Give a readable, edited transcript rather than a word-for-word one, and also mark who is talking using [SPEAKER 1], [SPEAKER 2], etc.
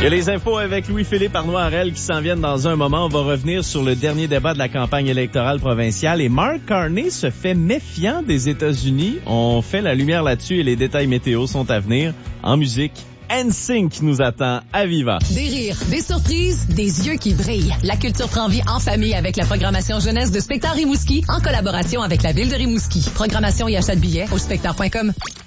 [SPEAKER 1] Il y a les infos avec Louis-Philippe Arnois-Harel qui s'en viennent dans un moment. On va revenir sur le dernier débat de la campagne électorale provinciale et Mark Carney se fait méfiant des États-Unis. On fait la lumière là-dessus et les détails météo sont à venir. En musique, NSYNC nous attend à Viva.
[SPEAKER 2] Des rires, des surprises, des yeux qui brillent. La culture prend vie en famille avec la programmation jeunesse de Spectacle Rimouski en collaboration avec la ville de Rimouski. Programmation et achat de billets au spectacle.com.